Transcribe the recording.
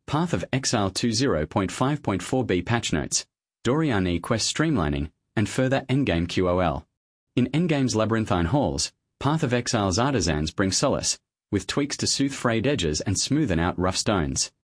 Path of Exile 20.5.4b patch notes, Doriani quest streamlining, and further endgame QOL. In Endgame's labyrinthine halls, Path of Exile's artisans bring solace, with tweaks to soothe frayed edges and smoothen out rough stones.